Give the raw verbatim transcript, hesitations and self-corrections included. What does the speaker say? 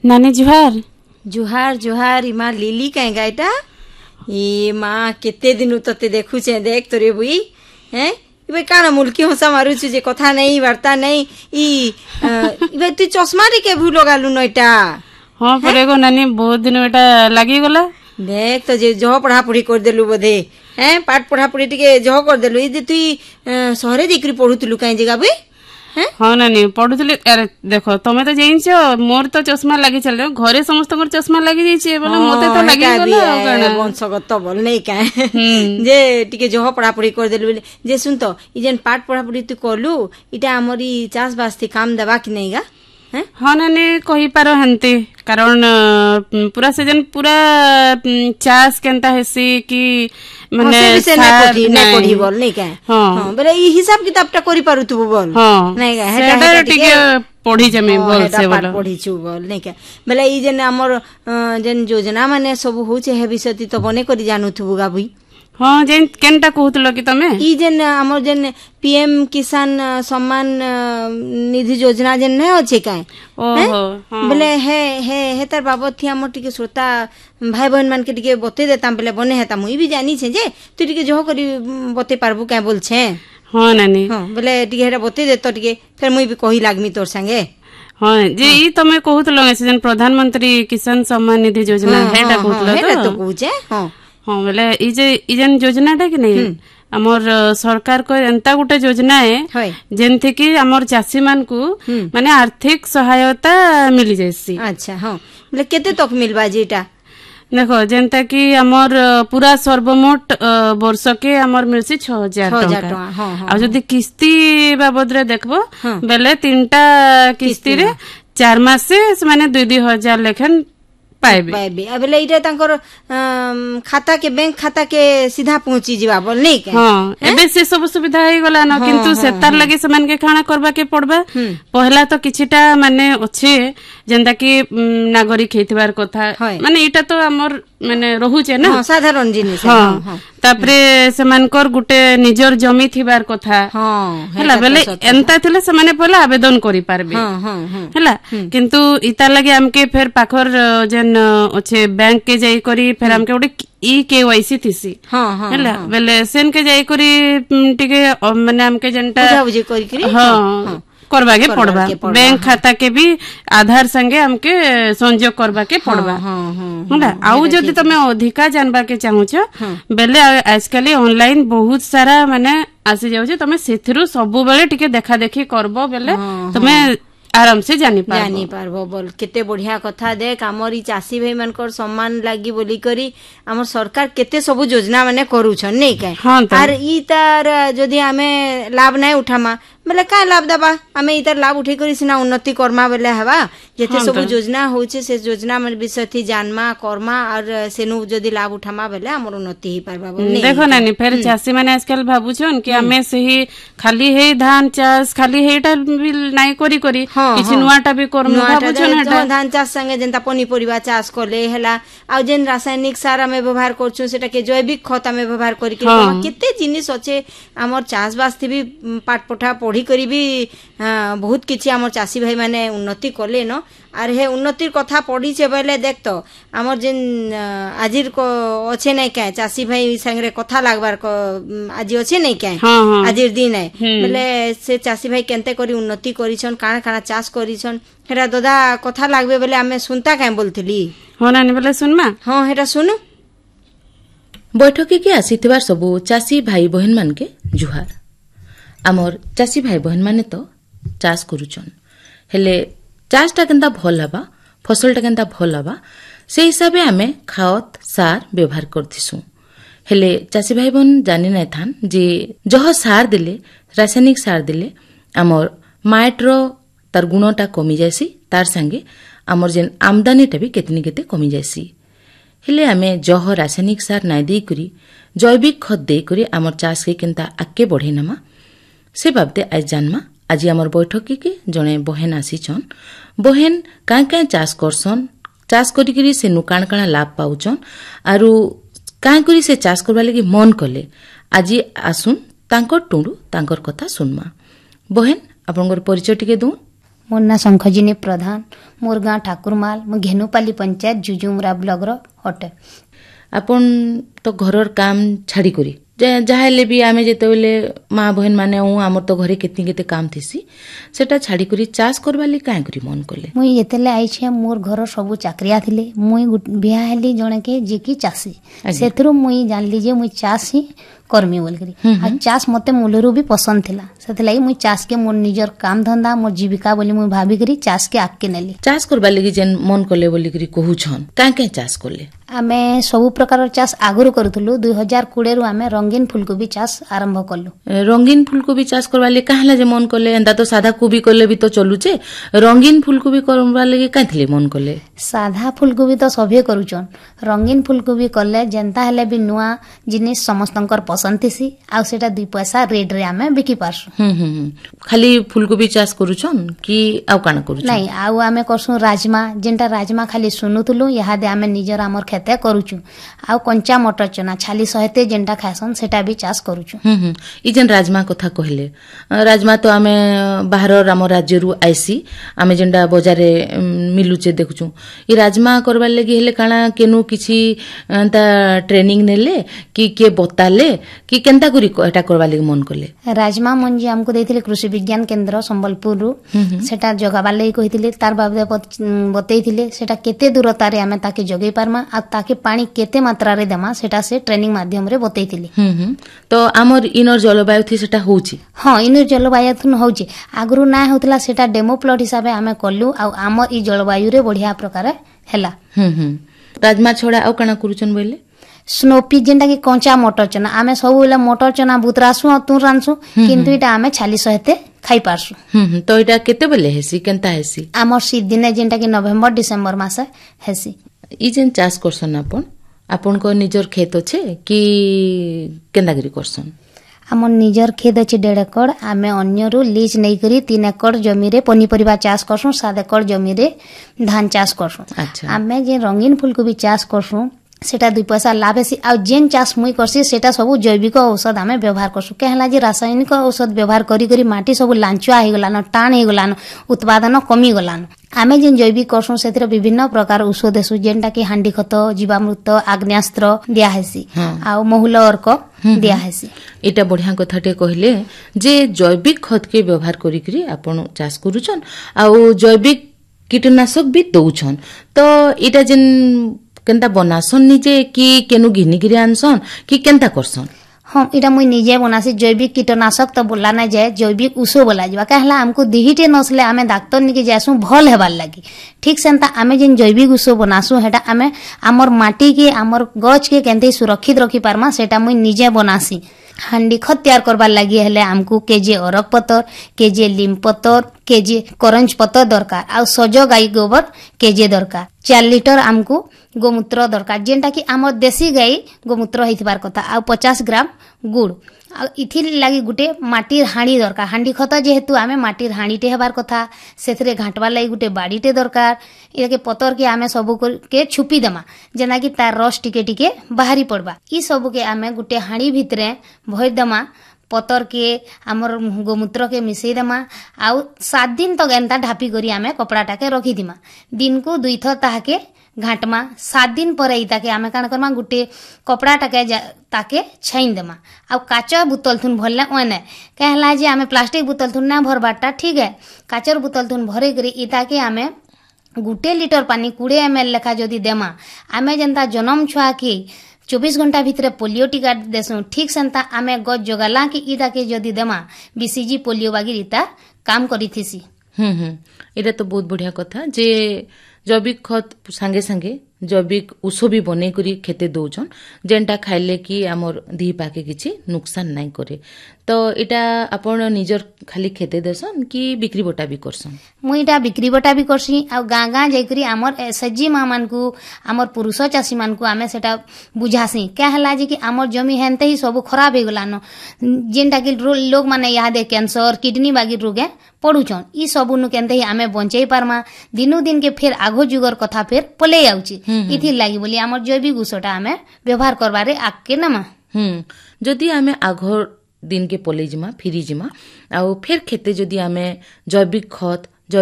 नानी जुहार जुहार जुहार इमा लिली कहीं गायटा ये माँ केते दिन तते देखु छे देख तोरे बुई हैं इबे काना मुल्की हंसा मारू छु जे कथा नहीं वार्ता नहीं ई इबे तू चश्मा रे के भू लगालु नइटा हां परेगो नानी बहुत दिन बेटा लागी गला देख तो जे जह पढ़ा पढ़ी कर देलु बोधे हैं पाठ पढ़ा पढ़ी टिके जह कर देलु ई तू सहरे दिकरी पढुतलु काई जगह बे हाँ नानी पढ़ुली अरे देखो तमें तो जाइछ मोर तो चश्मा लगी चल घरे समस्त चश्मा लगी जाइए बोले मते तो लगी गला वंशगत बोल नहीं का जे टिके जह पढ़ा पढ़ी कर देलु बोले जे सुन तो ई जेन पाठ पढ़ा पढ़ी तू करलु इटा हमरी चाष बास काम देबा कि नहीं गा हाँ नानी कही पारो हंती कारण पूरा सीजन पूरा चाष केनता हेसी कि माने नहीं पढ़ी बोल नहीं का हां बोले ई हिसाब किताब टा करि पारु तू बोल नहीं का हेटा टिके पढ़ी जमे बोल से बोल पढ़ी छु बोल नहीं का बोले ई जेन हमर जेन योजना माने सब होचे हे विषय तो बने करि जानू थु गाबुई हाँ जेन केनटा कहतलो कि तमे ई जेन हमर जेन पीएम किसान सम्मान निधि योजना जेन नै अछि काए ओहो बोले हे हे हे तार बाबत थी हमर टिके श्रोता भाई बहन मान के टिके बते देता बोले बने हेता मुई भी जानी छे जे तू टिके जो करी बते पारबू काए बोल छे हां नानी हां बोले टिके हेटा बते दे तो टिके फिर मुई भी कहि लागमी तोर संगे हाँ जे ई तमे कहतलो जेन प्रधानमंत्री किसान सम्मान निधि योजना हेटा कहतलो तो हेटा तो कहूचे हां हाँ बोले ई जे ई जेन योजना टा कि नहीं हमर सरकार को एंता गुटे योजना है जेनथे कि हमर चासी मान को माने आर्थिक सहायता मिली जैसी अच्छा हां बोले केते तक मिलबा जेटा देखो जेनता कि हमर पूरा सर्वमोट वर्ष के हमर मिलसी छह हजार टका आ जदी किस्ती बाबद रे देखबो बेले तीनटा किस्ती रे चार मास से माने दो दो हजार लेखन पाइबे पाइबे अबले इटा तांकर खाता के बैंक खाता के सीधा पहुंची जीवा बोल नहीं के हां एबे से सब सुविधा हे गला न किंतु सेतार लगे समान के खाना करबा के पड़बा पहला तो किछिटा माने अछि जेंदा कि नागरिक हेतिबार कथा माने इटा तो हमर माने रहू छे ना साधारण जिनिस हां तापरे समानकर गुटे निजर जमी थिबार कथा हां हला बेले एंता थिले समाने पहला आवेदन करि पारबे हां हां हला किंतु इता लगे हमके फिर पाखर जेन अच्छे बैंक के जाई करी फिर हमके उडे ई केवाईसी थिसी हां हां हला बेले सेन के जाई करी टिके माने हमके जनता बुझा बुझी करी करी हां करबा के पड़बा बैंक खाता के भी आधार संगे हमके संयोग करबा के पड़बा हला आउ जदी तमे अधिका जानबा के चाहू छ बेले आजकल ऑनलाइन बहुत सारा माने आसी जाउ छ तमे सेथिरु सब बेले टिके देखा देखी करबो बेले तमे आराम से जानी पारबो जानी पारबो बोल केते बढ़िया कथा देख हमरी चासी भाई मानकर सम्मान लागी बोली करी हमर सरकार केते सब योजना माने करू छ नै के आर ई तार जदी हमें लाभ नै उठामा बेले का लाभ दबा हमें इतर लाभ उठे करी सिना उन्नति कर्मा बेले हवा जेते सब योजना होचे से योजना मन विषय थी जानमा कर्मा और सेनु जदी लाभ उठामा बेले हमर उन्नति ही पारबा बोल देखो नानी फिर चासी माने आजकल भाबु छन कि हमें सही खाली हे धान चाष खाली हेटा भी नाइ करी करी किछि नुआटा भी करमु भाबु छन हेटा धान चाष संगे जेंता पनी परिबा चाष करले हेला आ जेन रासायनिक सार हमें व्यवहार करछु सेटा के जैविक खत हमें व्यवहार करी के केते जिनिस अछि हमर चाष बास थी भी पाठ पठा पढ़ी करी भी बहुत किछि हमर चासी भाई माने उन्नति करले न आर हे उन्नतिर कथा पढ़ी छे बेले देख तो हमर जेन आजिर को अच्छे नै के चासी भाई संगे कथा लागबार को आज अच्छे नै के आजिर दिन है बेले से चासी भाई केनते करी उन्नति करिछन काना काना चाष करिछन हेरा दादा कथा लागबे बेले हमें सुनता काहे बोलथली हो नानी बेले सुनमा हां हेरा सुनु बैठकी के आसीथिबार सबु चासी भाई बहन मान के जुहार आमर चासी भाई बहन माने तो चाष करूछन हेले चाषटा केनता भल हबा फसलटा केनता भल हबा से हिसाबे हमें खावत सार व्यवहार करथिसु हेले चासी भाई बहन जानि नै थान जे जह सार दिले रासायनिक सार दिले आमर माइट्रो तार गुणटा कमी जायसी तार संगे आमर जेन आमदानीटा भी केतनी केते कमी जायसी हेले हमें जह रासायनिक सार नाइ देई करी जैविक खत देई करी आमर चाष के केनता आके बढ़े नामा से बाबदे आज जानमा आज आमर बैठकी के जने बहन आसीछन बहन कां कां चाष करसन चाष करी करी से नुकाण काना लाभ पाउछन आरु कां करी से चाष करबा लागि मन कले आज आसुन तांकर टुंडु तांकर कथा सुनमा बहन आपनकर परिचय टिके दउ मोर ना शंखजिनी प्रधान मोर गाँ ठाकुरमाल मो घेनुपाली पंचायत जुजुमरा ब्लॉक रो अटे। आपण तो घरर काम छाड़ी करी जहाँ हेले भी आमे जेतेबेले माँ बहन माने आमर तो घरे केते केते काम थिसी सेटा छाड़ी करी चाष करबा ले काहे करी मन कले। मुई जेतेले आइछे मोर घर सब चाकरिया थिले मुई बिया हेली जणे के जे की चासी सेथरो मुई जानली जे मुई चाष ही कर्मी बोल करी आ चाष मते मूलरू भी पसंद थिला सेतलाई मुई चाष के मोर निजर काम धंधा मोर जीविका बोली मुई भाभी करी चाष के आके नेली। चाष करबा लागि जेन मन कले बोली करी कहू छन काहे काहे चाष कले। आमे सब प्रकार चाष आगुरु करथुलु दो हज़ार बीस रु आमे रंगीन फूलकोबी चाष आरंभ कलु। रंगीन फूलकोबी चाष करबा लागि काहला जे मन कले एंदा तो सादा कोबी कले भी तो चलुचे रंगीन फूलकोबी करबा लागि काथिले मन कले। सादा फूलकोबी तो सभे करूचन रंगीन फूलकोबी कले जेंता हेले भी नुआ जिनिस समस्तंकर पसंद थिसी आ सेटा दुई पैसा रेट रे आमे बिकी पारसु। हम हम खाली फूलकोबी चाष करूचन कि आउ काना करूचन। नहीं आउ आमे करसु राजमा जेंटा राजमा खाली सुनुतुलु यहा दे आमे निजर हमर खेते करूचु आउ कंचा मटर चना छाली सहित जेंटा खासन सेटा भी चाष करूचु। हम हम ई जेन राजमा कथा कहले राजमा तो आमे बाहर आम राज्य रु आइसी आमे जेंटा बाजार रे मिलुचे देखुचु ई राजमा करबा लागि हेले काना केनु किछि ता ट्रेनिंग नेले कि के बताले कि केंता करी एटा करबा लागि मन कले। राजमा मंजी हमको देथिले कृषि विज्ञान केंद्र संबलपुर रु सेटा जगाबा लागि कहिथिले तार बाबदे बतैथिले सेटा केते दूरता रे हमें ताके जगै पारमा आ ताके पानी केते मात्रा रे देमा सेटा से ट्रेनिंग माध्यम रे बतैथिले। हम तो हमर इनर जलवायु थी सेटा होउची। हां इनर जलवायु थन होउची आगरु ना होतला सेटा डेमो प्लॉट हिसाबे हमें कल्लु आ हमर ई जलवायु रे बढ़िया प्रकार हैला। हम हम राजमा छोड़ा आ काना करूचन बोले स्नोपी जेंटा कि कंचा मटर चना आमे सब बेले मटर चना बुतरासु आ तू रानसु किंतु इटा आमे छाली सहित खाई पारसु। हम तो इटा केते बेले हेसी केंता हेसी हमर सी दिने जेंटा कि नवंबर डिसेंबर मास हेसी। ई जेन चाष करसन आपण आपण को निजर खेत अछि कि केंदागिरी करसन। हमर निजर खेत अछि डेढ़ एकड़ आमे अन्य रु लीज नै करी तीन एकड़ जमी रे पनीपरिबा चाष करसु सात एकड़ जमी रे धान चाष करसु। अच्छा आमे जे रंगीन फूलकोबी चाष करसु सेटा दुई पैसा लाभ हेसी आ जेन चाष मुई करसी सेटा सब जैविक औषध आमे व्यवहार करसु कहला जे रासायनिक औषध व्यवहार करी करी माटी सब लांचुआ हे गलान टाण हे गलान उत्पादन कमी गलान आमे जेन जैविक करसु सेतिर विभिन्न प्रकार औषध देसु जेनटा कि हांडी खत जीवामृत आग्नेयास्त्र दिया हेसी आ महुल अर्क दिया हेसी। एटा बढ़िया कथाटे कहले जे जैविक खत के व्यवहार करी करी आपण चाष करूछन आ जैविक कीटनाशक भी दउछन तो एटा जेन केंता बनासन निजे कि केनु घिनी गिरी आनसन कि केंता करसन। हाँ इटा मुई निजे बनासी जैविक कीटनाशक तो बोला ना जाए जैविक उषो बोला जावा कहला हमको दिहिटे नसले आमे डाक्टर निके जासु भल हेबार लागि ठीक सेंता आमे जेन जैविक उषो बनासु हेटा आमे हमर माटी के हमर गछ के केंते सुरक्षित रखी पारमा सेटा मुई निजे बनासी। हांडी खत तैयार करबार लागि हेले हमको केजे अरक पतर केजे लीम पतर केजे करंज पतर दरकार आ सज गाई गोबर केजे दरकार चार लीटर हमको गोमूत्र दरकार जेनटा कि हमर देसी गाई गोमूत्र हेतिबार कथा आ पचास ग्राम गुड़ आ इथि लागि गुटे माटीर हांडी दरकार हांडी खत जेहेतु आमे माटीर हांडीटे हेबार कथा सेथरे घाटबार लागि गुटे बाड़ीटे दरकार इके पतर के आमे सब के छुपी देमा जेना कि तार रस टिके टिके बाहरी पड़बा ई सब के आमे गुटे हांडी भितरे भर देमा पतर के हमर गोमूत्र के मिसई देमा आउ सात दिन तक एंता ढापी करी आमे कपड़ाटा के रखी दिमा दिन को दुई थर ताके घाटमा सात दिन पर ताके आमे काण करमा गुटे कपड़ा टाके ताके छाइन देमा आ काचा बोतल थुन भरले ओने कहला जे आमे प्लास्टिक बोतल थुन ना भरबाटा ठीक है काचर बोतल थुन भरे करी इताके आमे गुटे लीटर पानी बीस एम एल लेखा जदी देमा आमे जनता जन्म छुआ की चौबीस घंटा भितरे पोलियो टीका देसु ठीक सेंता आमे गज जगाला कि इता के जदी देमा बीसीजी पोलियो बागी रीता काम करिथिसी। हम हम एटा तो बहुत बढ़िया कथा जे जैविक खत संगे संगे जैविक उष भी बनै करी खेते दौछन जेनटा खाइले कि हमर देह पाके किछि नुकसान नहीं करे तो इटा आपण निजर खाली खेते देसन कि बिक्री बटा भी करसन। मुई इटा बिक्री बटा भी करसी आ गाँ गाँ जाइकरी हमर एसएचजी माँ मान को हमर पुरुष चाषी मान को आमे सेटा बुझासी क्या हला जे कि हमर जमी हेनते ही सब खराब हे गलानो जेनटा कि लोग माने यादे कैंसर किडनी बागी रोगे पड़ुछन ई सबु नु केनते ही आमे बंचै पारमा दिनु दिन के फेर आगो जुगर कथा फेर पले आउची इथि लागि बोली हमर जैविक उषटा आमे व्यवहार करबारे आके नमा। हम जदी आमे आगो दिन के पले जिमा फिरी जिमा आ फिर खेते जदी आमे जैविक खत